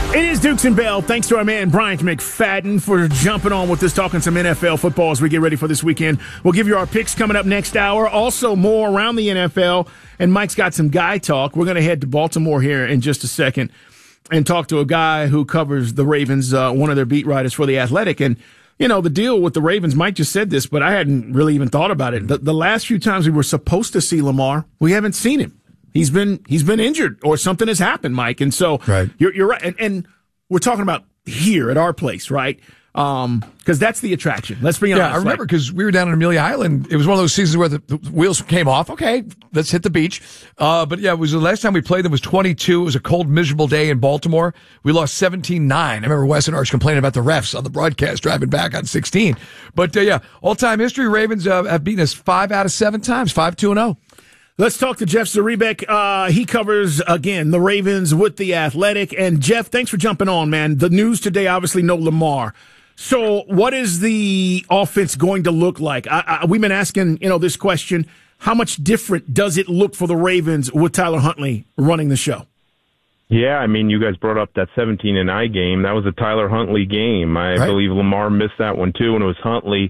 It is Dukes and Bell. Thanks to our man Bryant McFadden for jumping on with us, talking some NFL football as we get ready for this weekend. We'll give you our picks coming up next hour. Also, more around the NFL. And Mike's got some guy talk. We're going to head to Baltimore here in just a second and talk to a guy who covers the Ravens, one of their beat writers for The Athletic. And, you know, the deal with the Ravens, Mike just said this, but I hadn't really even thought about it. The last few times we were supposed to see Lamar, we haven't seen him. He's been injured or something has happened, Mike. And so right. You're right. And we're talking about here at our place, right? Because that's the attraction. Let's be honest. Yeah, I remember because we were down in Amelia Island. It was one of those seasons where the wheels came off. Okay, let's hit the beach. But yeah, it was the last time we played them was 22. It was a cold, miserable day in Baltimore. We lost 17-9. I remember Wes and Arch complaining about the refs on the broadcast driving back on 16. But yeah, all-time history, Ravens have beaten us 5 out of 7 times, 5-2-0. Let's talk to Jeff Zrebiec. He covers, again, the Ravens with The Athletic. And, Jeff, thanks for jumping on, man. The news today, obviously, no Lamar. So what is the offense going to look like? We've been asking, this question. How much different does it look for the Ravens with Tyler Huntley running the show? Yeah, I mean, you guys brought up that 17-9 game. That was a Tyler Huntley game. I believe Lamar missed that one, too, and it was Huntley.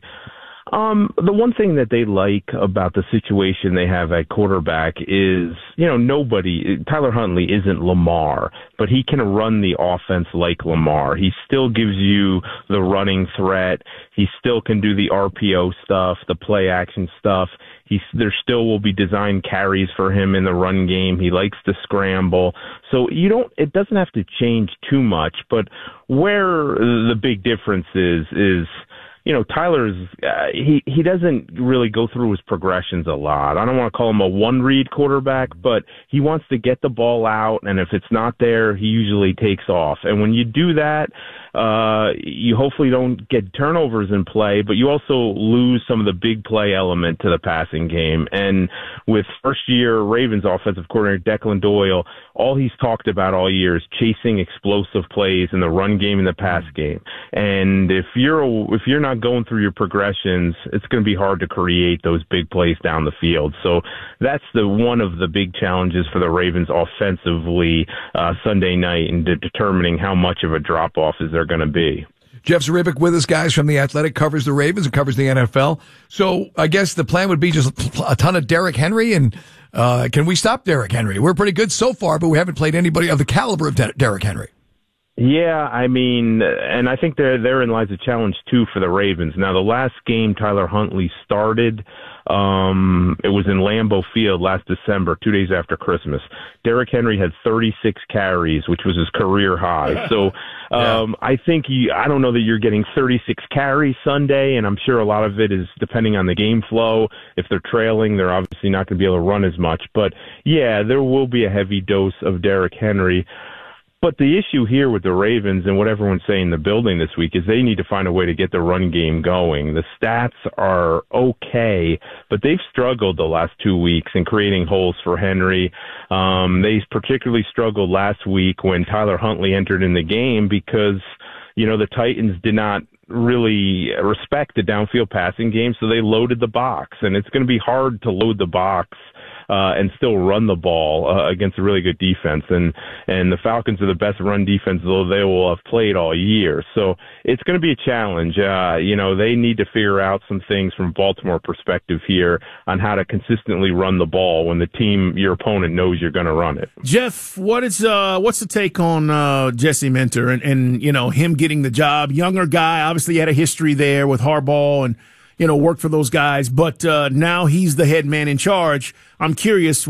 The one thing that they like about the situation they have at quarterback is, Tyler Huntley isn't Lamar, but he can run the offense like Lamar. He still gives you the running threat. He still can do the RPO stuff, the play action stuff. There still will be designed carries for him in the run game. He likes to scramble. So it doesn't have to change too much, but where the big difference is, Tyler's, he doesn't really go through his progressions a lot. I don't want to call him a one-read quarterback, but he wants to get the ball out, and if it's not there, he usually takes off. And when you do that, you hopefully don't get turnovers in play, but you also lose some of the big play element to the passing game. And with first-year Ravens offensive coordinator Declan Doyle, all he's talked about all year is chasing explosive plays in the run game and the pass game. And if you're not going through your progressions, it's going to be hard to create those big plays down the field. So that's one of the big challenges for the Ravens offensively Sunday night in determining how much of a drop-off is there going to be. Jeff Zrebiec with us, guys, from The Athletic, covers the Ravens and covers the NFL. So I guess the plan would be just a ton of Derrick Henry, and can we stop Derrick Henry? We're pretty good so far, but we haven't played anybody of the caliber of Derrick Henry. Yeah, I mean, and I think therein lies a challenge, too, for the Ravens. Now, the last game Tyler Huntley started, it was in Lambeau Field last December, 2 days after Christmas. Derrick Henry had 36 carries, which was his career high. So I think I don't know that you're getting 36 carries Sunday, and I'm sure a lot of it is depending on the game flow. If they're trailing, they're obviously not going to be able to run as much. But, yeah, there will be a heavy dose of Derrick Henry. But the issue here with the Ravens and what everyone's saying in the building this week is they need to find a way to get the run game going. The stats are okay, but they've struggled the last 2 weeks in creating holes for Henry. They particularly struggled last week when Tyler Huntley entered in the game because, the Titans did not really respect the downfield passing game, so they loaded the box. And it's going to be hard to load the box and still run the ball against a really good defense. And the Falcons are the best run defense, though they will have played all year. So it's going to be a challenge. They need to figure out some things from Baltimore perspective here on how to consistently run the ball when the team, your opponent, knows you're going to run it. Jeff, what's the take on Jesse Minter and him getting the job? Younger guy, obviously had a history there with Harbaugh and worked for those guys, but now he's the head man in charge. I'm curious